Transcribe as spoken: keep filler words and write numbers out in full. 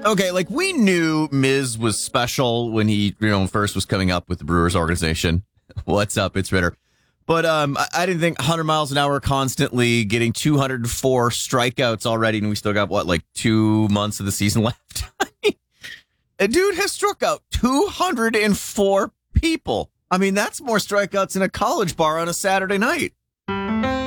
okay, like we knew Miz was special when he, you know, first was coming up with the Brewers organization. What's up? It's Ritter. But um, I, I didn't think one hundred miles an hour constantly, getting two hundred four strikeouts already, and we still got, what, like two months of the season left? A dude has struck out two hundred four people. I mean, that's more strikeouts in a college bar on a Saturday night.